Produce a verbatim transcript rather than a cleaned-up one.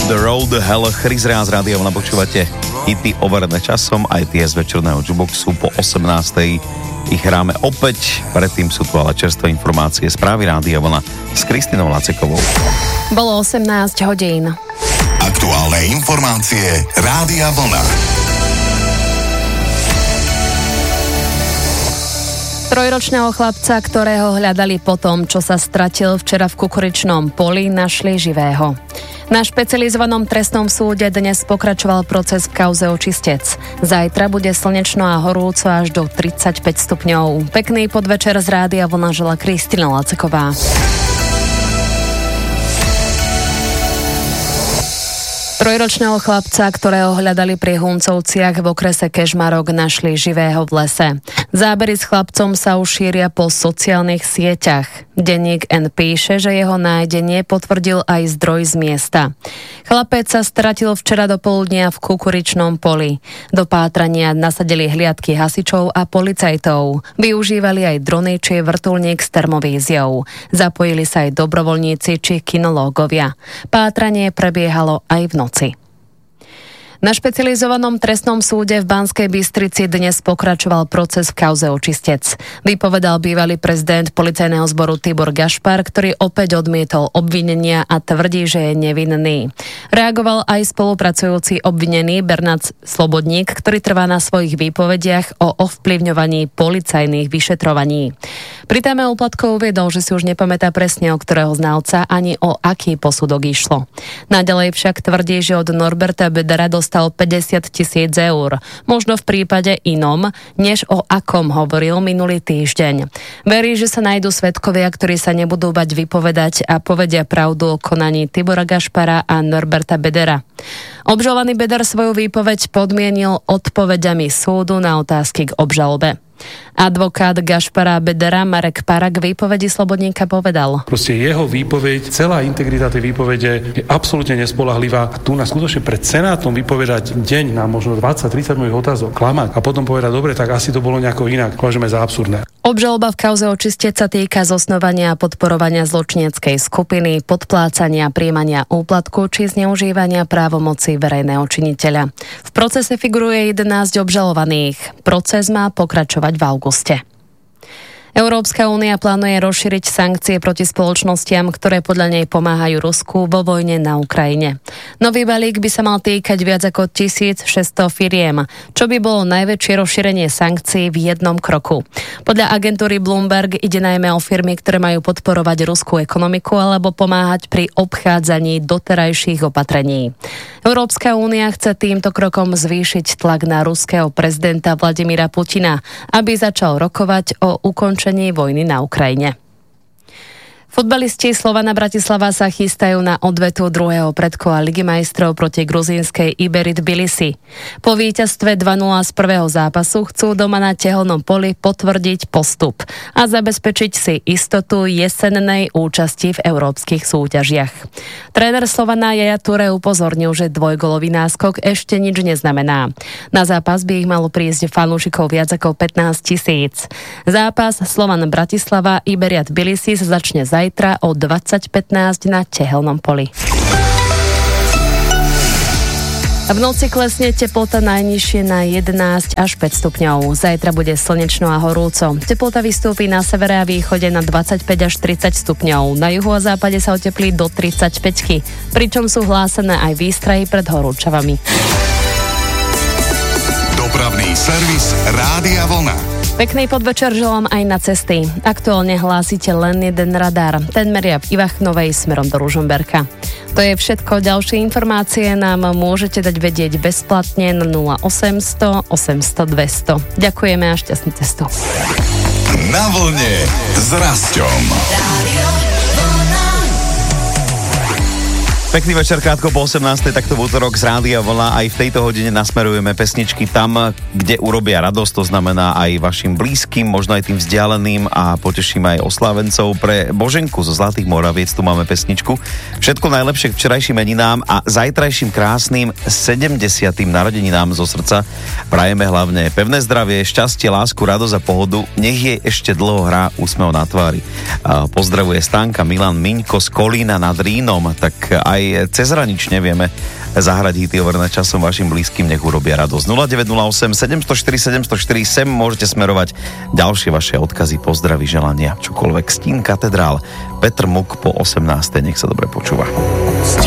The Road, Hell, Chris Rea z Rádia Vlna, počúvate hity overené časom, aj tie z večerného jukeboxu po osemnástej ich hráme opäť, predtým sú tu ale čerstvé informácie, správy Rádia Vlna s Kristinou Lacekovou. Bolo osemnásť hodín. Aktuálne informácie Rádia Vlna. Trojročného chlapca, ktorého hľadali po tom, čo sa stratil včera v Kukuričnom poli, našli živého. Na špecializovanom trestnom súde dnes pokračoval proces v kauze Očistec. Zajtra bude slnečno a horúco až do tridsaťpäť stupňov. Pekný podvečer z Rádia Vlna žela Kristina Laceková. Trojročného chlapca, ktorého hľadali pri Huncovciach v okrese Kežmarok, našli živého v lese. Zábery s chlapcom sa už šíria po sociálnych sieťach. Denník N píše, že jeho nájdenie potvrdil aj zdroj z miesta. Chlapec sa stratil včera do poludnia v Kukuričnom poli. Do pátrania nasadili hliadky hasičov a policajtov. Využívali aj drony či vrtuľník s termovíziou. Zapojili sa aj dobrovoľníci či kinológovia. Pátranie prebiehalo aj v noci. Na špecializovanom trestnom súde v Banskej Bystrici dnes pokračoval proces v kauze Očistec. Vypovedal bývalý prezident policajného zboru Tibor Gašpar, ktorý opäť odmietol obvinenia a tvrdí, že je nevinný. Reagoval aj spolupracujúci obvinený Bernard Slobodník, ktorý trvá na svojich výpovediach o ovplyvňovaní policajných vyšetrovaní. Pri téme úplatkov uviedol, že si už nepamätá presne, o ktorého znalca ani o aký posudok išlo. Naďalej však tvrdí, že od Norberta Bedera dostal päťdesiat tisíc eur. Možno v prípade inom, než o akom hovoril minulý týždeň. Verí, že sa nájdú svedkovia, ktorí sa nebudú bať vypovedať a povedia pravdu o konaní Tibora Gašpara a Norberta Bedera. Obžalovaný Beder svoju výpoveď podmienil odpoveďami súdu na otázky k obžalobe. Advokát Gašpara Bedera Marek Parak v výpovedi Slobodníka povedal: Proste jeho výpoveď, celá integrita tej výpovede je absolútne nespoľahlivá. A tu nás skutočne pred Senátom vypovedať deň na možno dvadsať tridsať mojich otázok, klamať a potom povedať, dobre, tak asi to bolo nejako inak. Považujeme za absurdné. Obžaloba v kauze Očistec sa týka zosnovania a podporovania zločineckej skupiny, podplácania, prijímania úplatku či zneužívania právomoci verejného činiteľa. V procese figuruje jedenásť obžalovaných. Proces má pokračovať v auguste. Európska únia plánuje rozšíriť sankcie proti spoločnostiam, ktoré podľa nej pomáhajú Rusku vo vojne na Ukrajine. Nový balík by sa mal týkať viac ako tisícšesťsto firiem, čo by bolo najväčšie rozšírenie sankcií v jednom kroku. Podľa agentúry Bloomberg ide najmä o firmy, ktoré majú podporovať ruskú ekonomiku alebo pomáhať pri obchádzaní doterajších opatrení. Európska únia chce týmto krokom zvýšiť tlak na ruského prezidenta Vladimíra Putina, aby začal rokovať o ukončení vojny na Ukrajine. Futbalisti Slovana Bratislava sa chystajú na odvetu druhého predkola Ligy majstrov proti gruzínskej Iberi Tbilisi. Po víťazstve dva nula z prvého zápasu chcú doma na tehelnom poli potvrdiť postup a zabezpečiť si istotu jesennej účasti v európskych súťažiach. Tréner Slovana Jaja Ture upozornil, že dvojgolový náskok ešte nič neznamená. Na zápas by ich malo prísť fanúšikov viac ako pätnásť tisíc. Zápas Slovan Bratislava Iberia Tbilisi sa začne zajtra o dvadsať pätnásť na tehelnom poli. V noci klesne teplota najnižšie na jedenásť až päť stupňov. Zajtra bude slnečno a horúco. Teplota vystúpi na severe a východe na dvadsaťpäť až tridsať stupňov. Na juhu a západe sa oteplí do tridsaťpäť, pričom sú hlásené aj výstrahy pred horúčavami. Dopravný servis Rádia Vlna. Pekný podvečer želám aj na cesty. Aktuálne hlásite len jeden radar. Ten meria v Ivachnovej smerom do Ružomberka. To je všetko. Ďalšie informácie nám môžete dať vedieť bezplatne na nula osemsto osemsto dvesto. Ďakujeme a šťastnú cestu. Na vlne s Rasťom. Pekný večer, krátko po osemnástej, takto v útorok z Rádia Vlna. Aj v tejto hodine nasmerujeme pesničky tam, kde urobia radosť, to znamená aj vašim blízkym, možno aj tým vzdialeným a potešíme aj oslávencov. Pre Boženku zo Zlatých Moraviec tu máme pesničku. Všetko najlepšie k včerajším meninám a zajtrajším krásnym sedemdesiatym narodeninám zo srdca. Prajeme hlavne pevné zdravie, šťastie, lásku, radosť a pohodu. Nech jej ešte dlho hrá úsmev na tvári. Pozdravuje Stanka, Milan Miňko z Kolína nad Rínom, tak aj aj cezhranične vieme zahrať hity overené časom vašim blízkym, nech urobia radosť. nula deväť nula osem sedem nula štyri sedem nula štyri sem môžete smerovať ďalšie vaše odkazy, pozdravy, želania, čokoľvek. Stín katedrál, Petr Muk po osemnástej, nech sa dobre počúva.